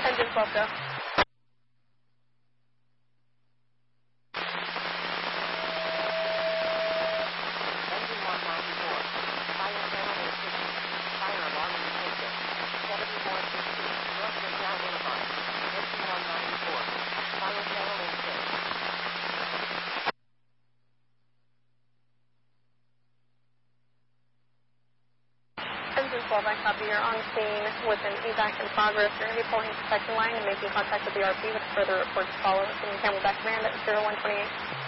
Engine 12 go. Engine 194. Fire channel is 60. Fire alarm indicated. 7460. North Midtown Boulevard. Engine 194. Fire channel is 6. Engine 12, I copy. You're on scene with an evac in progress. You're going to be pulling the second line and making contact with the RP with further reports to follow. Can you Camelback Command at 0128?